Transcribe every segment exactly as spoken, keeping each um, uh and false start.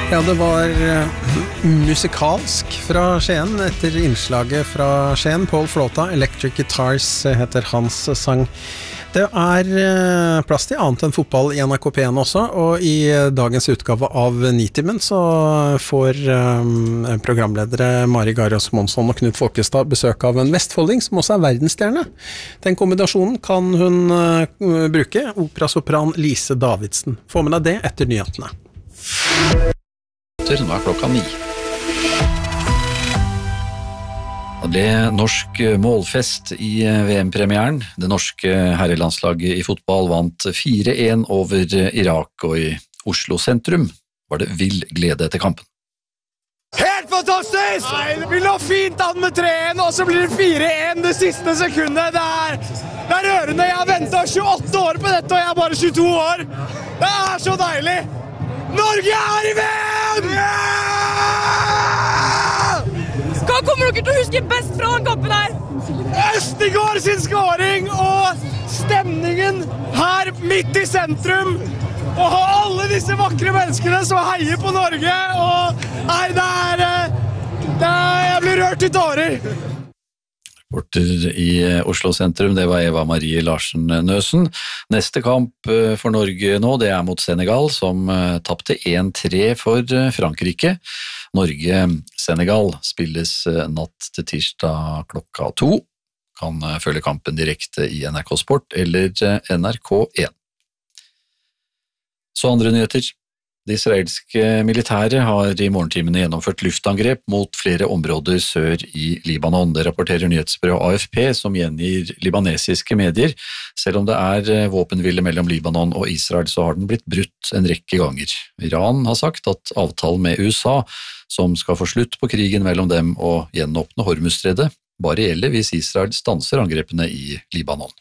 Ja, det var uh, musikalsk fra Skien etter innslaget fra Skien. Paul Flåta, Electric Guitars heter hans sang. Det er uh, plass til annet enn fotball i N R K P en også, og i dagens utgave av Nitimen så får um, programledere Mari Garås Monsson og Knut Folkestad besøk av en vestfolding som også er verdensstjerne. Den kombinasjonen kan hun uh, bruke, operasopran Lise Davidsen. Få med deg det etter nyhetene. Nå er klokka ni. Det ble norsk målfest i V M-premieren. Det norske herrelandslaget i fotball vant fire en over Irak, og i Oslo sentrum var det vill glede etter kampen. Helt fantastisk! Nei, vi lå fint an med tre en, og så blir det fire en det siste sekundet. Det er, det er rørende. Jeg har ventet tjueåtte år på dette, og jeg er bare tjueto år. Det er så deilig! Norge er i V M! Hva kommer dere til å huske best fra den kampen her? Østigård sin scoring og stemningen her midt i sentrum. Og alle disse vakre menneskene som heier på Norge. Og nei, det er, det er jeg blir rørt i tårer. Reporter i Oslo sentrum, det var Eva Marie Larsen Nøsen. Neste kamp for Norge nå, det er mot Senegal, som tappte en tre for Frankrike. Norge-Senegal spilles natt til tirsdag klokka to. Kan følge kampen direkte i N R K Sport eller N R K en. Så andre nyheter. Det israelske militære har i morgentimene gjennomført luftangrep mot flere områder sør i Libanon. Det rapporterer nyhetsbyrået A F P, som gjengir libanesiske medier. Selv om det er våpenhvile mellom Libanon og Israel, så har den blitt brutt en rekke ganger. Iran har sagt at avtalen med U S A, som skal få slutt på krigen mellom dem og gjenåpne Hormuzstredet, bare gjelder hvis Israel stanser angrepene i Libanon.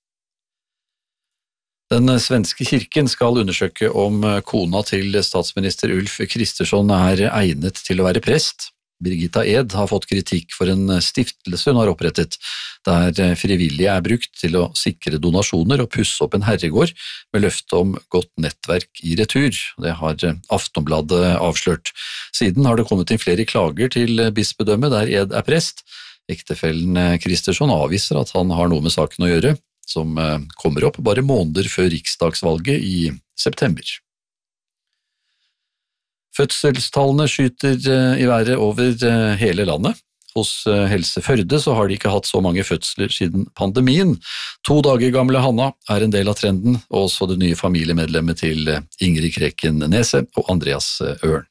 Den svenske kirken skal undersøke om kona til statsminister Ulf Kristersson er egnet til å være prest. Birgitta Ed har fått kritikk for en stiftelse hun har opprettet, der frivillige er brukt til å sikre donasjoner og pusse opp en herregård med løfte om godt nettverk i retur. Det har Aftonbladet avslørt. Siden har det kommet inn flere klager til bispedømmet der Ed er prest. Ektefellen Kristersson avviser at han har noe med saken å gjøre, som kommer opp bare måneder før riksdagsvalget i september. Fødselstallene skyter i været over hele landet. Hos Helse Førde så har de ikke hatt så mange fødsler siden pandemien. To dager gamle Hanna er en del av trenden, og også det nye familiemedlemmet til Ingrid Kreken Nese og Andreas Ørn.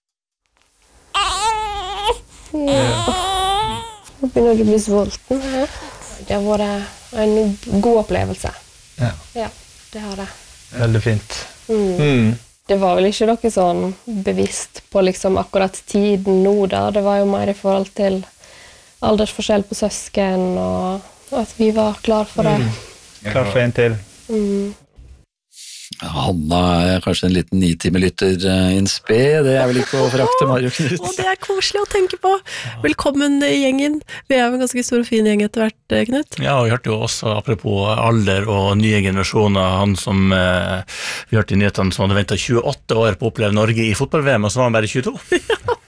Ja. Nå begynner du å bli sulten. Det har vært en god opplevelse. Ja. Ja, det har det. Veldig fint. Mm. Mm. Det var vel ikke noe sånn bevisst på liksom akkurat tiden nå da. Det var jo mer i forhold til aldersforskjell på søsken, og at vi var klar for det. Mm. Klar for en til. Mm. Hanna er kanskje en liten nitime-lytter in spe, det er vel ikke å forakte, Mario Knut? Å, det er koselig å tenke på. Velkommen i gjengen. Vi er jo en ganske stor og fin gjeng etter hvert, Knut. Ja, og vi hørte jo også, apropos alder og nye generasjoner, han som eh, vi hørte i nyhetene som hadde ventet tjueåtte år på å oppleve Norge i fotball-V M, og så var han bare tjueto. Ja.